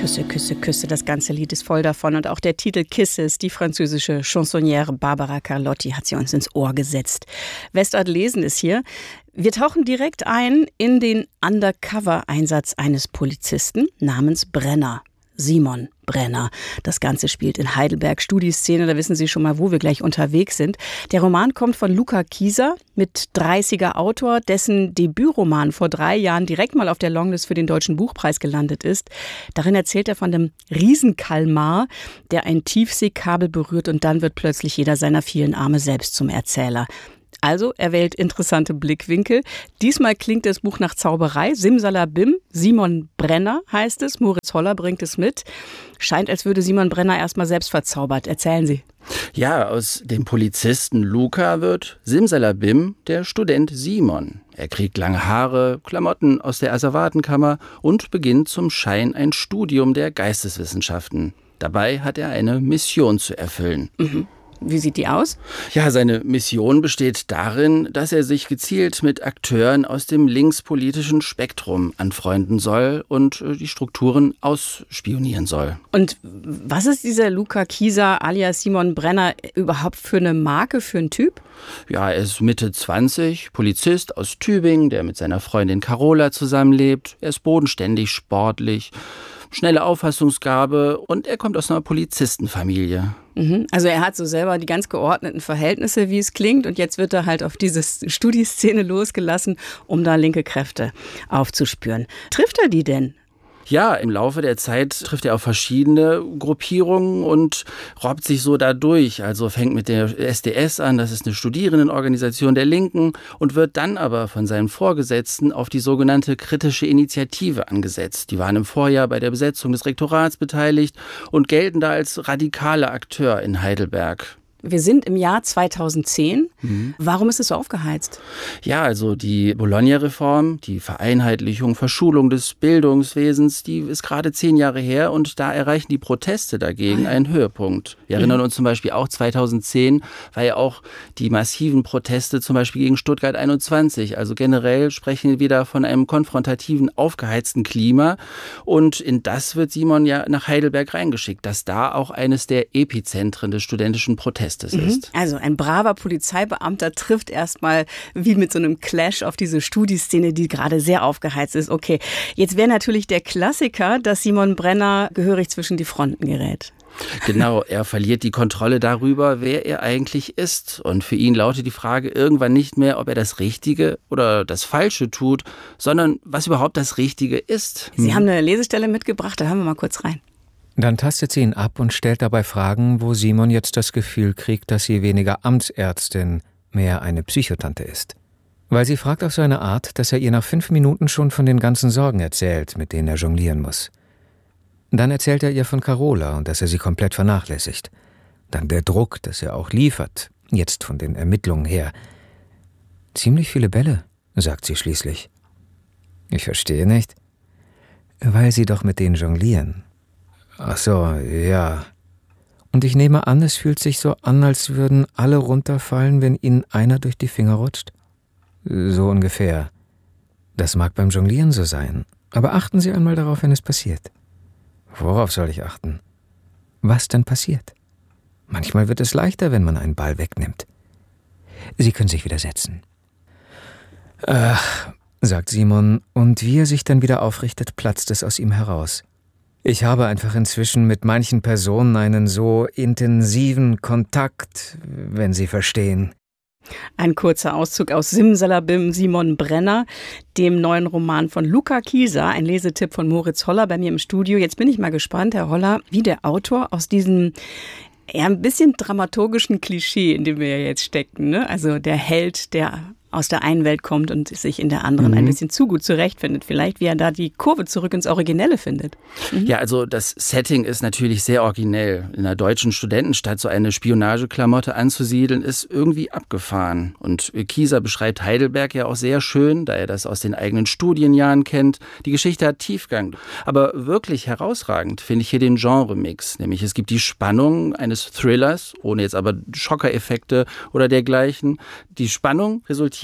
Küsse, Küsse, Küsse, das ganze Lied ist voll davon. Und auch der Titel Kisses, die französische Chansonnière Barbara Carlotti hat sie uns ins Ohr gesetzt. Westort Lesen ist hier. Wir tauchen direkt ein in den Undercover-Einsatz eines Polizisten namens Brenner. Simon Brenner. Das Ganze spielt in Heidelberg, Studieszene, da wissen Sie schon mal, wo wir gleich unterwegs sind. Der Roman kommt von Luca Kieser, mit 30er Autor, dessen Debütroman vor 3 Jahren direkt mal auf der Longlist für den Deutschen Buchpreis gelandet ist. Darin erzählt er von dem Riesenkalmar, der ein Tiefseekabel berührt und dann wird plötzlich jeder seiner vielen Arme selbst zum Erzähler. Also, er wählt interessante Blickwinkel. Diesmal klingt das Buch nach Zauberei. Simsalabim, Simon Brenner heißt es. Moritz Holler bringt es mit. Scheint, als würde Simon Brenner erstmal selbst verzaubert. Erzählen Sie. Ja, aus dem Polizisten Luca wird Simsalabim der Student Simon. Er kriegt lange Haare, Klamotten aus der Asservatenkammer und beginnt zum Schein ein Studium der Geisteswissenschaften. Dabei hat er eine Mission zu erfüllen. Wie sieht die aus? Ja, seine Mission besteht darin, dass er sich gezielt mit Akteuren aus dem linkspolitischen Spektrum anfreunden soll und die Strukturen ausspionieren soll. Und was ist dieser Luca Kieser alias Simon Brenner überhaupt für eine Marke, für einen Typ? Ja, er ist Mitte 20, Polizist aus Tübingen, der mit seiner Freundin Carola zusammenlebt. Er ist bodenständig, sportlich, schnelle Auffassungsgabe und er kommt aus einer Polizistenfamilie. Also er hat so selber die ganz geordneten Verhältnisse, wie es klingt, und jetzt wird er halt auf diese Studieszene losgelassen, um da linke Kräfte aufzuspüren. Trifft er die denn? Ja, im Laufe der Zeit trifft er auf verschiedene Gruppierungen und robbt sich so da durch. Also fängt mit der SDS an, das ist eine Studierendenorganisation der Linken, und wird dann aber von seinen Vorgesetzten auf die sogenannte kritische Initiative angesetzt. Die waren im Vorjahr bei der Besetzung des Rektorats beteiligt und gelten da als radikaler Akteur in Heidelberg. Wir sind im Jahr 2010. Warum ist es so aufgeheizt? Ja, also die Bologna-Reform, die Vereinheitlichung, Verschulung des Bildungswesens, die ist gerade 10 Jahre her und da erreichen die Proteste dagegen einen Höhepunkt. Wir erinnern uns zum Beispiel auch 2010, war ja auch die massiven Proteste zum Beispiel gegen Stuttgart 21. Also generell sprechen wir da von einem konfrontativen, aufgeheizten Klima und in das wird Simon ja nach Heidelberg reingeschickt, dass da auch eines der Epizentren des studentischen Protestes ist. Also ein braver Polizeibeamter trifft erstmal wie mit so einem Clash auf diese Studieszene, die gerade sehr aufgeheizt ist. Okay, jetzt wäre natürlich der Klassiker, dass Simon Brenner gehörig zwischen die Fronten gerät. Genau, er verliert die Kontrolle darüber, wer er eigentlich ist. Und für ihn lautet die Frage irgendwann nicht mehr, ob er das Richtige oder das Falsche tut, sondern was überhaupt das Richtige ist. Sie haben eine Lesestelle mitgebracht, da hören wir mal kurz rein. Dann tastet sie ihn ab und stellt dabei Fragen, wo Simon jetzt das Gefühl kriegt, dass sie weniger Amtsärztin, mehr eine Psychotante ist. Weil sie fragt auf so eine Art, dass er ihr nach 5 Minuten schon von den ganzen Sorgen erzählt, mit denen er jonglieren muss. Dann erzählt er ihr von Carola und dass er sie komplett vernachlässigt. Dann der Druck, dass er auch liefert, jetzt von den Ermittlungen her. Ziemlich viele Bälle, sagt sie schließlich. Ich verstehe nicht. Weil sie doch mit denen jonglieren. Ach so, ja. Und ich nehme an, es fühlt sich so an, als würden alle runterfallen, wenn ihnen einer durch die Finger rutscht? So ungefähr. Das mag beim Jonglieren so sein, aber achten Sie einmal darauf, wenn es passiert. Worauf soll ich achten? Was denn passiert? Manchmal wird es leichter, wenn man einen Ball wegnimmt. Sie können sich wieder setzen. Ach, sagt Simon, und wie er sich dann wieder aufrichtet, platzt es aus ihm heraus. Ich habe einfach inzwischen mit manchen Personen einen so intensiven Kontakt, wenn Sie verstehen. Ein kurzer Auszug aus Simsalabim, Simon Brenner, dem neuen Roman von Luca Kieser, ein Lesetipp von Moritz Holler bei mir im Studio. Jetzt bin ich mal gespannt, Herr Holler, wie der Autor aus diesem eher ein bisschen dramaturgischen Klischee, in dem wir ja jetzt stecken, ne? Also der Held, der aus der einen Welt kommt und sich in der anderen ein bisschen zu gut zurechtfindet. Vielleicht, wie er da die Kurve zurück ins Originelle findet. Ja, also das Setting ist natürlich sehr originell. In einer deutschen Studentenstadt so eine Spionageklamotte anzusiedeln, ist irgendwie abgefahren. Und Kieser beschreibt Heidelberg ja auch sehr schön, da er das aus den eigenen Studienjahren kennt. Die Geschichte hat Tiefgang. Aber wirklich herausragend finde ich hier den Genremix. Nämlich es gibt die Spannung eines Thrillers, ohne jetzt aber Schockereffekte oder dergleichen. Die Spannung resultiert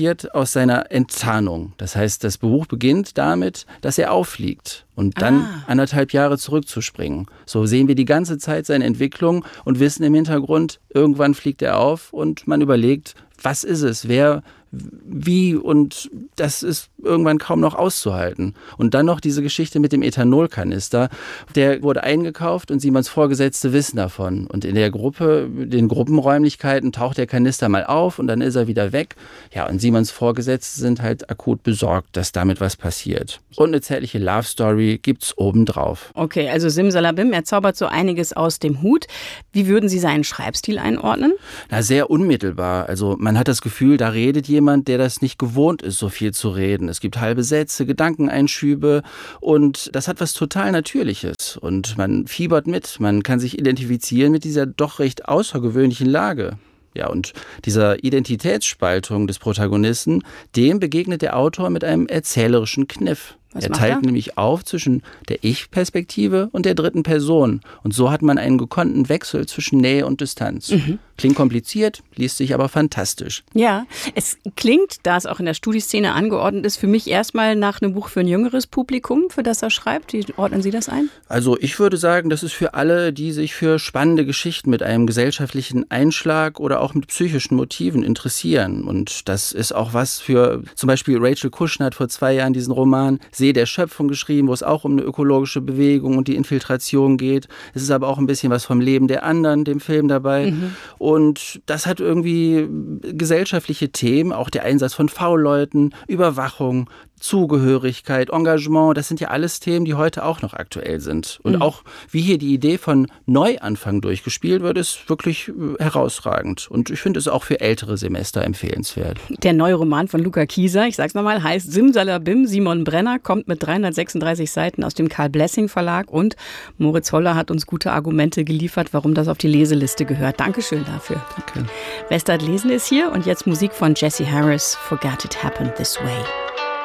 passiert aus seiner Entzahnung. Das heißt, das Buch beginnt damit, dass er auffliegt und dann 1,5 Jahre zurückzuspringen. So sehen wir die ganze Zeit seine Entwicklung und wissen im Hintergrund, irgendwann fliegt er auf und man überlegt, was ist es, wer, wie, und das ist irgendwann kaum noch auszuhalten. Und dann noch diese Geschichte mit dem Ethanolkanister. Der wurde eingekauft und Simons Vorgesetzte wissen davon. Und in der Gruppe, den Gruppenräumlichkeiten taucht der Kanister mal auf und dann ist er wieder weg. Ja, und Simons Vorgesetzte sind halt akut besorgt, dass damit was passiert. Und eine zärtliche Love Story gibt's obendrauf. Okay, also Simsalabim, er zaubert so einiges aus dem Hut. Wie würden Sie seinen Schreibstil einordnen? Na, sehr unmittelbar. Also man hat das Gefühl, da redet jemand, der das nicht gewohnt ist, so viel zu reden. Es gibt halbe Sätze, Gedankeneinschübe und das hat was total Natürliches. Und man fiebert mit, man kann sich identifizieren mit dieser doch recht außergewöhnlichen Lage. Ja, und dieser Identitätsspaltung des Protagonisten, dem begegnet der Autor mit einem erzählerischen Kniff. Er teilt nämlich auf zwischen der Ich-Perspektive und der dritten Person. Und so hat man einen gekonnten Wechsel zwischen Nähe und Distanz. Klingt kompliziert, liest sich aber fantastisch. Ja, es klingt, da es auch in der Studieszene angeordnet ist, für mich erstmal nach einem Buch für ein jüngeres Publikum, für das er schreibt. Wie ordnen Sie das ein? Also ich würde sagen, das ist für alle, die sich für spannende Geschichten mit einem gesellschaftlichen Einschlag oder auch mit psychischen Motiven interessieren. Und das ist auch was für, zum Beispiel Rachel Kushner hat vor 2 Jahren diesen Roman See der Schöpfung geschrieben, wo es auch um eine ökologische Bewegung und die Infiltration geht. Es ist aber auch ein bisschen was vom Leben der anderen, dem Film dabei. Und das hat irgendwie gesellschaftliche Themen, auch der Einsatz von V-Leuten, Überwachung, Zugehörigkeit, Engagement, das sind ja alles Themen, die heute auch noch aktuell sind. Und auch wie hier die Idee von Neuanfang durchgespielt wird, ist wirklich herausragend. Und ich finde es auch für ältere Semester empfehlenswert. Der neue Roman von Luca Kieser, ich sag's nochmal, heißt Simsalabim, Simon Brenner, kommt mit 336 Seiten aus dem Karl Blessing Verlag und Moritz Holler hat uns gute Argumente geliefert, warum das auf die Leseliste gehört. Dankeschön dafür. Danke. Westart Lesen ist hier und jetzt Musik von Jesse Harris, Forget It Happened This Way.